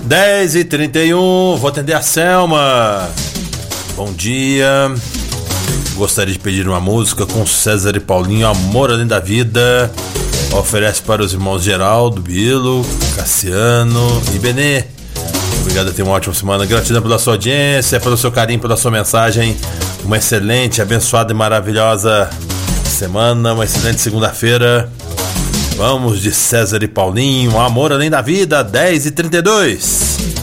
10h31, vou atender a Selma. Bom dia. Gostaria de pedir uma música com César e Paulinho, Amor Além da Vida. Oferece para os irmãos Geraldo, Bilo, Cassiano e Benê. Obrigado, tenha uma ótima semana. Gratidão pela sua audiência, pelo seu carinho, pela sua mensagem. Uma excelente, abençoada e maravilhosa semana, uma excelente segunda-feira. Vamos de César e Paulinho, Amor Além da Vida, 10h32.